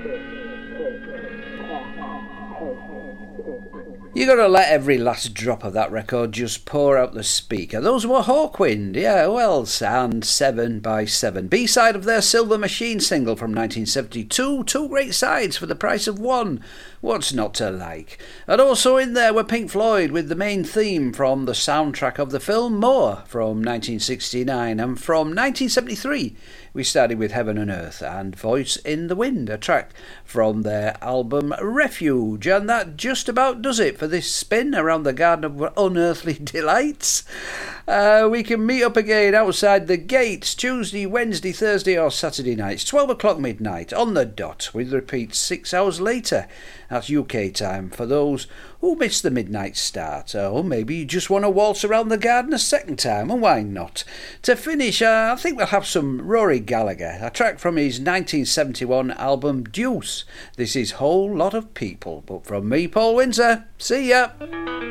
You gotta let every last drop of that record just pour out the speaker. Those were Hawkwind, yeah, well, and 7 by 7. B-side of their Silver Machine single from 1972. Two great sides for the price of one. What's not to like? And also in there were Pink Floyd with the main theme from the soundtrack of the film More from 1969. And from 1973 we started with Heaven and Earth and Voice in the Wind, a track from their album Refuge. And that just about does it for this spin around the Garden of Unearthly Delights. We can meet up again outside the gates Tuesday, Wednesday, Thursday or Saturday nights, 12 o'clock midnight on the dot, with repeats 6 hours later. That's UK time for those who miss the midnight start, or maybe you just want to waltz around the garden a second time, and why not? To finish, I think we'll have some Rory Gallagher, a track from his 1971 album Deuce. This is Whole Lot of People, but from me, Paul Windsor, see ya!